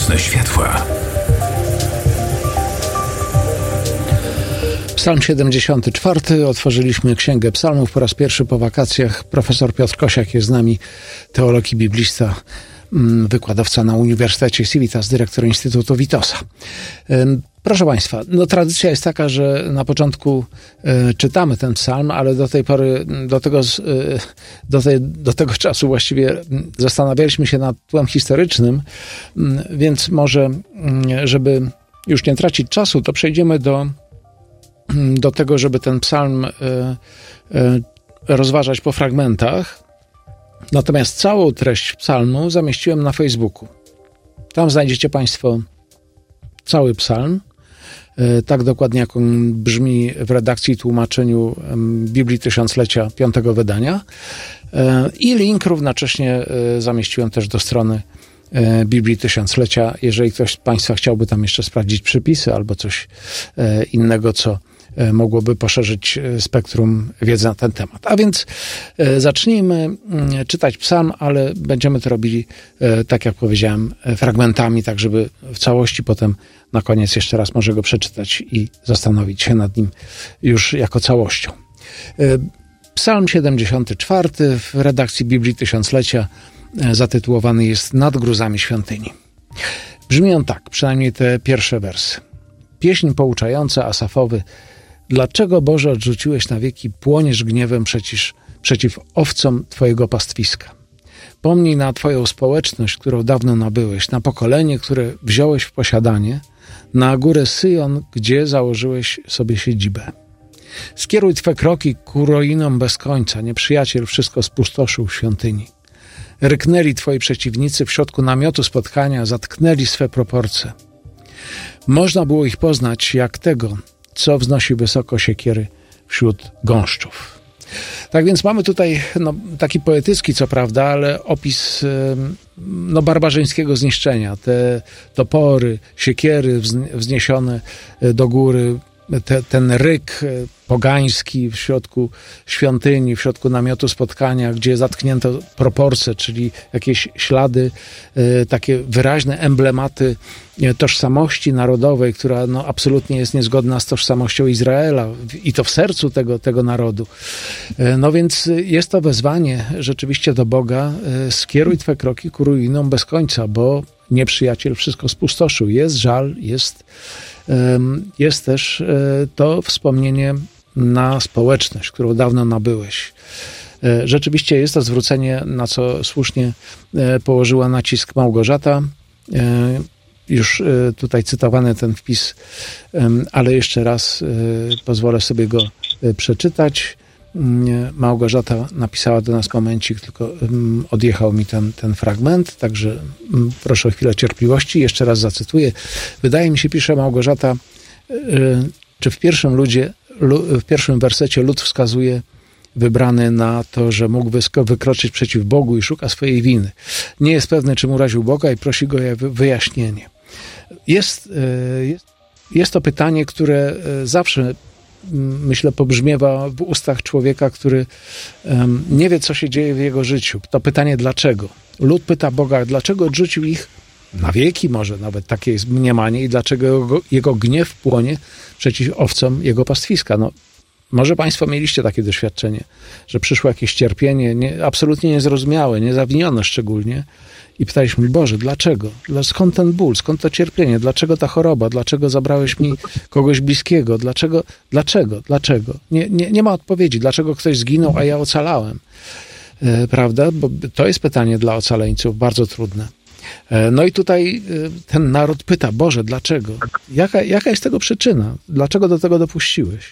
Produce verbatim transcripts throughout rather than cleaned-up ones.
Nocne światła. Psalm siedemdziesiąty czwarty. Otworzyliśmy Księgę Psalmów po raz pierwszy po wakacjach. Profesor Piotr Kosiak jest z nami, teolog i biblista, wykładowca na Uniwersytecie Civitas, dyrektor Instytutu Witosa. Proszę Państwa, no tradycja jest taka, że na początku e, czytamy ten psalm, ale do tej pory, do tego, e, do, tej, do tego czasu właściwie zastanawialiśmy się nad tłem historycznym, m, więc może, m, żeby już nie tracić czasu, to przejdziemy do, do tego, żeby ten psalm e, e, rozważać po fragmentach. Natomiast całą treść psalmu zamieściłem na Facebooku. Tam znajdziecie Państwo cały psalm, tak dokładnie jak on brzmi w redakcji i tłumaczeniu Biblii Tysiąclecia piątego wydania. I link równocześnie zamieściłem też do strony Biblii Tysiąclecia, jeżeli ktoś z Państwa chciałby tam jeszcze sprawdzić przypisy albo coś innego, co mogłoby poszerzyć spektrum wiedzy na ten temat. A więc zacznijmy czytać psalm, ale będziemy to robili, tak jak powiedziałem, fragmentami, tak żeby w całości potem na koniec jeszcze raz może go przeczytać i zastanowić się nad nim już jako całością. Psalm siedemdziesiąty czwarty w redakcji Biblii Tysiąclecia zatytułowany jest Nad gruzami świątyni. Brzmi on tak, przynajmniej te pierwsze wersy. Pieśń pouczająca Asafowy. Dlaczego, Boże, odrzuciłeś na wieki, płoniesz gniewem przeciw, przeciw owcom Twojego pastwiska? Pomnij na Twoją społeczność, którą dawno nabyłeś, na pokolenie, które wziąłeś w posiadanie, na górę Syjon, gdzie założyłeś sobie siedzibę. Skieruj Twe kroki ku ruinom bez końca, nieprzyjaciel wszystko spustoszył w świątyni. Ryknęli Twoi przeciwnicy w środku namiotu spotkania, zatknęli swe proporcje. Można było ich poznać jak tego, co wznosi wysoko siekiery wśród gąszczów. Tak więc mamy tutaj no, taki poetycki, co prawda, ale opis no, barbarzyńskiego zniszczenia. Te topory, siekiery wzniesione do góry, te, ten ryk pogański w środku świątyni, w środku namiotu spotkania, gdzie zatknięto proporcje, czyli jakieś ślady, y, takie wyraźne emblematy tożsamości narodowej, która no, absolutnie jest niezgodna z tożsamością Izraela i to w sercu tego, tego narodu. Y, no więc jest to wezwanie rzeczywiście do Boga. Y, skieruj Twe kroki ku ruinom bez końca, bo nieprzyjaciel wszystko spustoszył. Jest żal, jest, y, jest też y, to wspomnienie na społeczność, którą dawno nabyłeś. Rzeczywiście jest to zwrócenie, na co słusznie położyła nacisk Małgorzata. Już tutaj cytowany ten wpis, ale jeszcze raz pozwolę sobie go przeczytać. Małgorzata napisała do nas momencik, tylko odjechał mi ten, ten fragment, także proszę o chwilę cierpliwości. Jeszcze raz zacytuję. Wydaje mi się, pisze Małgorzata, czy w pierwszym ludzie w pierwszym wersecie lud wskazuje wybrany na to, że mógł wykroczyć przeciw Bogu i szuka swojej winy. Nie jest pewny, czym uraził Boga i prosi go o wyjaśnienie. Jest, jest, jest to pytanie, które zawsze, myślę, pobrzmiewa w ustach człowieka, który nie wie, co się dzieje w jego życiu. To pytanie dlaczego. Lud pyta Boga, dlaczego odrzucił ich na wieki, może nawet takie jest mniemanie, i dlaczego jego, jego gniew płonie przeciw owcom jego pastwiska. No, może Państwo mieliście takie doświadczenie, że przyszło jakieś cierpienie nie, absolutnie niezrozumiałe, niezawinione szczególnie i pytaliśmy, Boże, dlaczego? Skąd ten ból? Skąd to cierpienie? Dlaczego ta choroba? Dlaczego zabrałeś mi kogoś bliskiego? Dlaczego? Dlaczego? Dlaczego? Nie, nie, nie ma odpowiedzi. Dlaczego ktoś zginął, a ja ocalałem? E, prawda? Bo to jest pytanie dla ocaleńców, bardzo trudne. No i tutaj ten naród pyta, Boże, dlaczego? Jaka, jaka jest tego przyczyna? Dlaczego do tego dopuściłeś?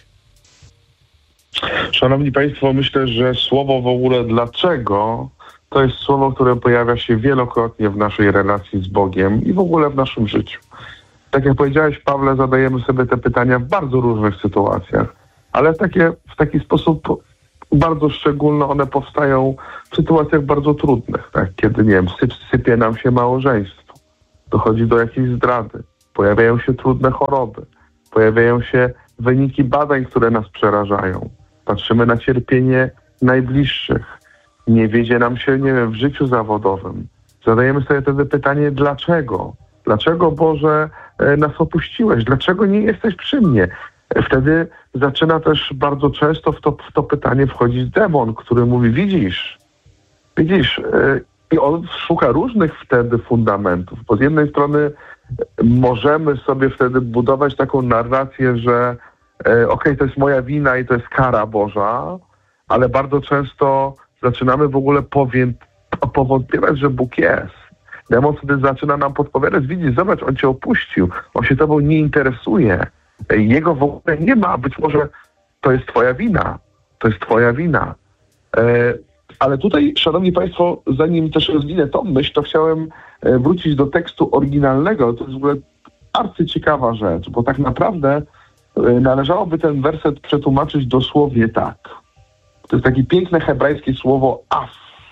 Szanowni Państwo, myślę, że słowo w ogóle dlaczego to jest słowo, które pojawia się wielokrotnie w naszej relacji z Bogiem i w ogóle w naszym życiu. Tak jak powiedziałeś, Pawle, zadajemy sobie te pytania w bardzo różnych sytuacjach, ale takie, w taki sposób bardzo szczególne one powstają w sytuacjach bardzo trudnych, tak? Kiedy, nie wiem, syp, sypie nam się małżeństwo, dochodzi do jakiejś zdrady, pojawiają się trudne choroby, pojawiają się wyniki badań, które nas przerażają, patrzymy na cierpienie najbliższych, nie wiedzie nam się, nie wiem, w życiu zawodowym. Zadajemy sobie wtedy pytanie, dlaczego? Dlaczego, Boże, nas opuściłeś? Dlaczego nie jesteś przy mnie? Wtedy zaczyna też bardzo często w to, w to pytanie wchodzić demon, który mówi, widzisz, widzisz, i on szuka różnych wtedy fundamentów, bo z jednej strony możemy sobie wtedy budować taką narrację, że okej, okay, to jest moja wina i to jest kara Boża, ale bardzo często zaczynamy w ogóle powię- powątpiewać, że Bóg jest. Demon wtedy zaczyna nam podpowiadać, widzisz, zobacz, on cię opuścił, on się tobą nie interesuje, jego w ogóle nie ma, być może to jest twoja wina, to jest twoja wina. E, ale tutaj, szanowni państwo, zanim też rozwinę tą myśl, to chciałem wrócić do tekstu oryginalnego. To jest w ogóle arcyciekawa rzecz, bo tak naprawdę należałoby ten werset przetłumaczyć dosłownie tak. To jest takie piękne hebrajskie słowo af,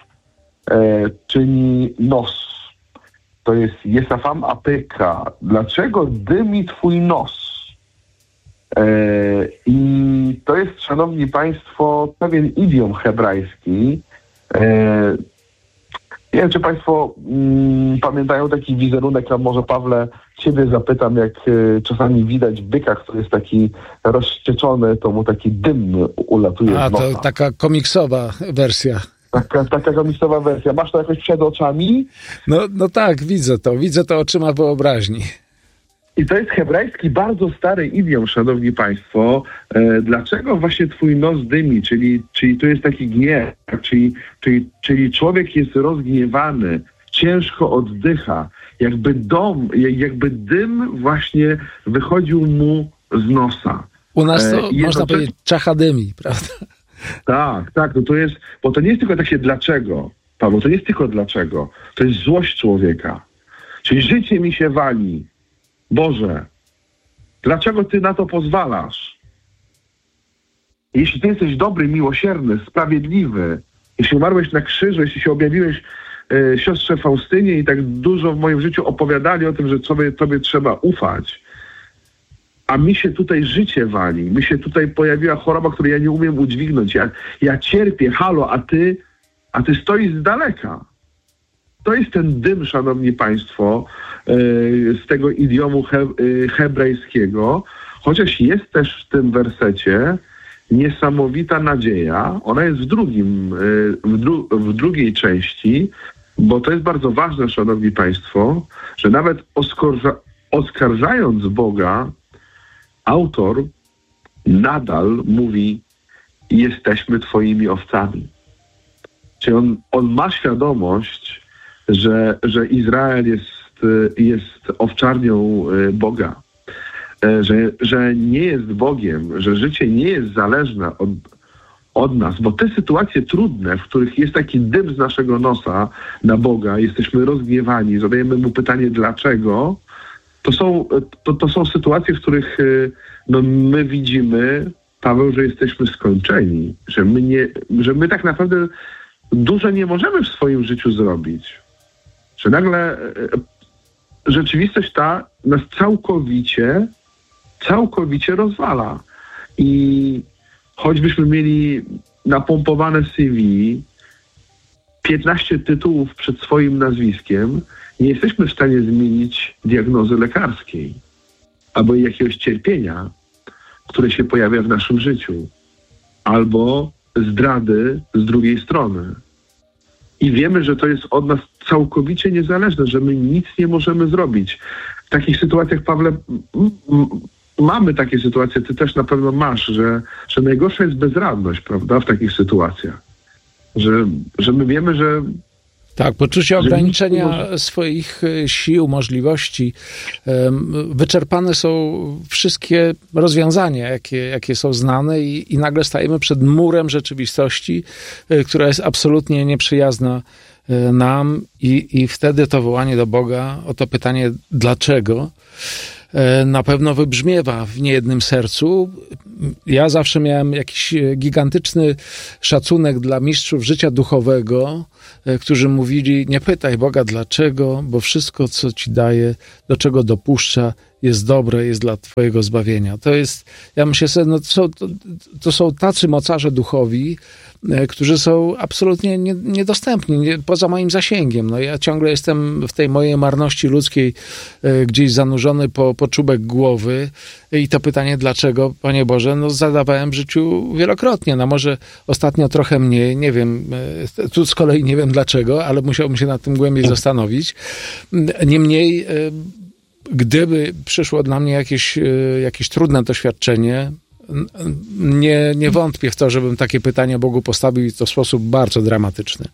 e, czyli nos. To jest jesafam apeka. Dlaczego dymi twój nos? E, I to jest, szanowni państwo, pewien idiom hebrajski. E, nie wiem, czy państwo mm, pamiętają taki wizerunek, a może Pawle, ciebie zapytam, jak y, czasami widać byka, który jest taki rozścieczony, to mu taki dym ulatuje A, z nosa. to taka komiksowa wersja. Taka, taka komiksowa wersja. Masz to jakoś przed oczami? No, no tak, widzę to. Widzę to oczyma wyobraźni. I to jest hebrajski, bardzo stary idiom, szanowni państwo. E, dlaczego właśnie twój nos dymi? Czyli, czyli to jest taki gniew, czyli, czyli, czyli człowiek jest rozgniewany, ciężko oddycha, jakby dom, jakby dym właśnie wychodził mu z nosa. U nas to, e, można jednocze... powiedzieć, czacha dymi, prawda? Tak, tak, no to jest, bo to nie jest tylko takie dlaczego, Paweł, to nie jest tylko dlaczego, to jest złość człowieka. Czyli życie mi się wali. Boże, dlaczego Ty na to pozwalasz? Jeśli Ty jesteś dobry, miłosierny, sprawiedliwy, jeśli umarłeś na krzyżu, jeśli się objawiłeś e, siostrze Faustynie i tak dużo w moim życiu opowiadali o tym, że Tobie, tobie trzeba ufać, a mi się tutaj życie wali, mi się tutaj pojawiła choroba, której ja nie umiem udźwignąć, ja, ja cierpię, halo, a Ty, a ty stoisz z daleka. To jest ten dym, szanowni państwo, z tego idiomu he, hebrajskiego, chociaż jest też w tym wersecie niesamowita nadzieja. Ona jest w drugim, w, dru, w drugiej części, bo to jest bardzo ważne, szanowni państwo, że nawet oskarża, oskarżając Boga, autor nadal mówi: jesteśmy twoimi owcami. Czyli on, on ma świadomość, że, że Izrael jest, jest owczarnią Boga, że, że nie jest Bogiem, że życie nie jest zależne od, od nas, bo te sytuacje trudne, w których jest taki dym z naszego nosa na Boga, jesteśmy rozgniewani, zadajemy mu pytanie dlaczego, to są, to, to są sytuacje, w których no, my widzimy, Paweł, że jesteśmy skończeni, że my, nie, że my tak naprawdę dużo nie możemy w swoim życiu zrobić. Że nagle rzeczywistość ta nas całkowicie, całkowicie rozwala. I choćbyśmy mieli napompowane C V, piętnaście tytułów przed swoim nazwiskiem, nie jesteśmy w stanie zmienić diagnozy lekarskiej albo jakiegoś cierpienia, które się pojawia w naszym życiu, albo zdrady z drugiej strony. I wiemy, że to jest od nas całkowicie niezależne, że my nic nie możemy zrobić. W takich sytuacjach, Pawle, m- m- mamy takie sytuacje, ty też na pewno masz, że, że najgorsza jest bezradność, prawda, w takich sytuacjach. Że, że my wiemy, że tak, poczucie ograniczenia swoich sił, możliwości. Wyczerpane są wszystkie rozwiązania, jakie, jakie są znane i, i nagle stajemy przed murem rzeczywistości, która jest absolutnie nieprzyjazna nam i, i wtedy to wołanie do Boga o to pytanie dlaczego na pewno wybrzmiewa w niejednym sercu. Ja zawsze miałem jakiś gigantyczny szacunek dla mistrzów życia duchowego, którzy mówili: nie pytaj Boga dlaczego, bo wszystko, co ci daje, do czego dopuszcza, jest dobre, jest dla twojego zbawienia. To jest, ja myślę sobie, no to są, to, to są tacy mocarze duchowi, którzy są absolutnie nie, niedostępni, nie, poza moim zasięgiem. No ja ciągle jestem w tej mojej marności ludzkiej e, gdzieś zanurzony po, po czubek głowy i to pytanie dlaczego, Panie Boże, no zadawałem w życiu wielokrotnie. No może ostatnio trochę mniej, nie wiem, e, tu z kolei nie wiem dlaczego, ale musiałbym się nad tym głębiej zastanowić. Niemniej, e, gdyby przyszło dla mnie jakieś, e, jakieś trudne doświadczenie, Nie, nie wątpię w to, żebym takie pytanie Bogu postawił i to w sposób bardzo dramatyczny.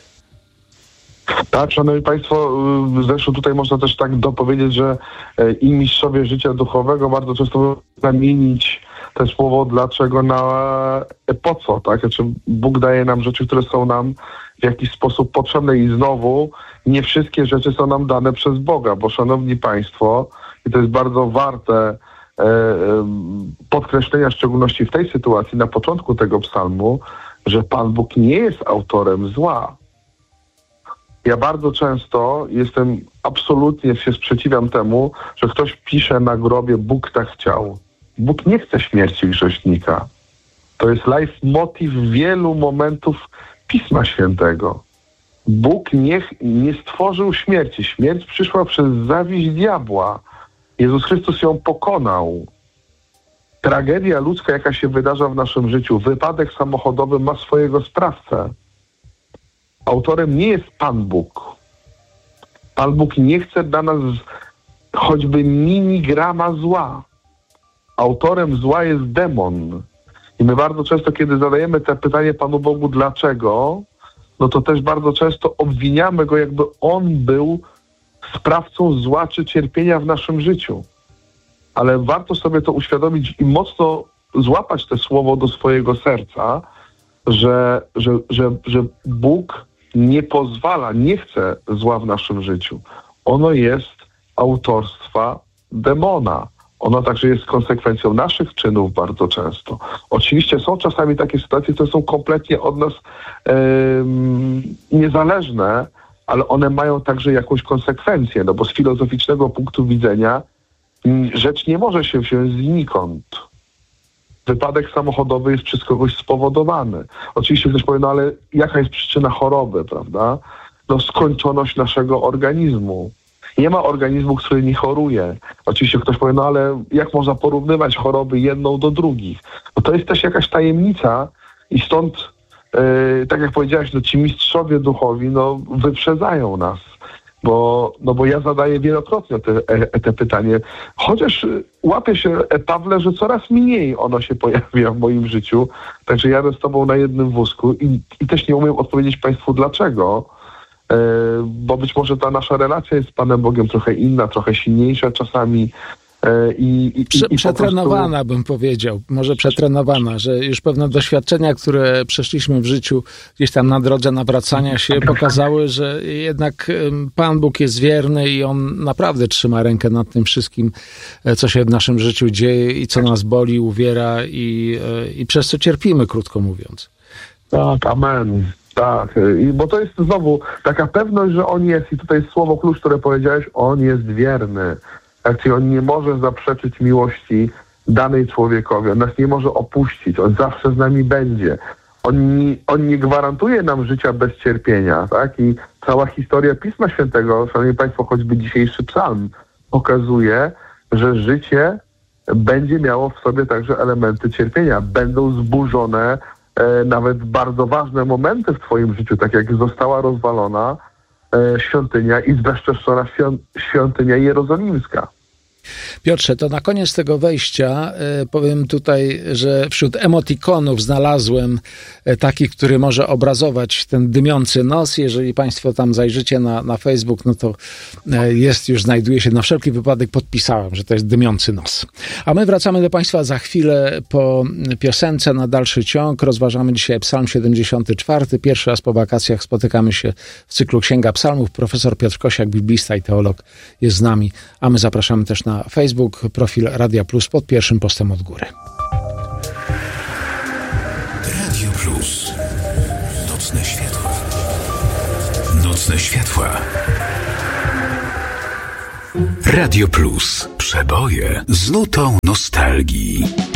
Tak, szanowni państwo, zresztą tutaj można też tak dopowiedzieć, że i mistrzowie życia duchowego bardzo często zamienić te słowo dlaczego na po co, tak? Znaczy Bóg daje nam rzeczy, które są nam w jakiś sposób potrzebne i znowu nie wszystkie rzeczy są nam dane przez Boga, bo szanowni państwo, i to jest bardzo warte podkreślenia, w szczególności w tej sytuacji, na początku tego psalmu, że Pan Bóg nie jest autorem zła. Ja bardzo często jestem, absolutnie się sprzeciwiam temu, że ktoś pisze na grobie Bóg tak chciał. Bóg nie chce śmierci grzesznika. To jest leitmotiv wielu momentów Pisma Świętego. Bóg nie, nie stworzył śmierci. Śmierć przyszła przez zawiść diabła. Jezus Chrystus ją pokonał. Tragedia ludzka, jaka się wydarza w naszym życiu, wypadek samochodowy ma swojego sprawcę. Autorem nie jest Pan Bóg. Pan Bóg nie chce dla nas choćby miligrama zła. Autorem zła jest demon. I my bardzo często, kiedy zadajemy te pytanie Panu Bogu dlaczego, no to też bardzo często obwiniamy Go, jakby On był sprawcą zła czy cierpienia w naszym życiu. Ale warto sobie to uświadomić i mocno złapać to słowo do swojego serca, że, że, że, że Bóg nie pozwala, nie chce zła w naszym życiu. Ono jest autorstwa demona. Ono także jest konsekwencją naszych czynów bardzo często. Oczywiście są czasami takie sytuacje, które są kompletnie od nas yy, niezależne, ale one mają także jakąś konsekwencję, no bo z filozoficznego punktu widzenia rzecz nie może się wziąć znikąd. Wypadek samochodowy jest przez kogoś spowodowany. Oczywiście ktoś powie, no ale jaka jest przyczyna choroby, prawda? No skończoność naszego organizmu. Nie ma organizmu, który nie choruje. Oczywiście ktoś powie, no ale jak można porównywać choroby jedną do drugich? No to jest też jakaś tajemnica i stąd Yy, tak jak powiedziałeś, no ci mistrzowie duchowi no, wyprzedzają nas, bo, no bo ja zadaję wielokrotnie te, te pytanie, chociaż łapię się, Pawle, że coraz mniej ono się pojawia w moim życiu, także jadę z tobą na jednym wózku i, i też nie umiem odpowiedzieć państwu dlaczego, yy, bo być może ta nasza relacja jest z Panem Bogiem trochę inna, trochę silniejsza czasami. I, i, Prze- i przetrenowana prostu... bym powiedział, może przetrenowana, że już pewne doświadczenia, które przeszliśmy w życiu gdzieś tam na drodze nawracania się, pokazały, że jednak Pan Bóg jest wierny i On naprawdę trzyma rękę nad tym wszystkim, co się w naszym życiu dzieje i co nas boli, uwiera i, i przez co cierpimy, krótko mówiąc. Tak, amen. Tak, I, bo to jest znowu taka pewność, że On jest i tutaj jest słowo klucz, które powiedziałeś, On jest wierny. Czyli On nie może zaprzeczyć miłości danej człowiekowi. On nas nie może opuścić. On zawsze z nami będzie. On nie, on nie gwarantuje nam życia bez cierpienia. Tak? I cała historia Pisma Świętego, szanowni państwo, choćby dzisiejszy psalm, pokazuje, że życie będzie miało w sobie także elementy cierpienia. Będą zburzone e, nawet bardzo ważne momenty w twoim życiu, tak jak została rozwalona świątynia i zbezczeszczona świątynia jerozolimska. Piotrze, to na koniec tego wejścia y, powiem tutaj, że wśród emotikonów znalazłem y, taki, który może obrazować ten dymiący nos. Jeżeli państwo tam zajrzycie na, na Facebook, no to y, jest, już znajduje się, na wszelki wypadek podpisałem, że to jest dymiący nos. A my wracamy do państwa za chwilę po piosence na dalszy ciąg. Rozważamy dzisiaj Psalm siedemdziesiąty czwarty. Pierwszy raz po wakacjach spotykamy się w cyklu Księga Psalmów. Profesor Piotr Kosiak, biblista i teolog, jest z nami, a my zapraszamy też na Facebook, profil Radia Plus pod pierwszym postem od góry. Radio Plus. Nocne światła. Nocne światła. Radio Plus. Przeboje z nutą nostalgii.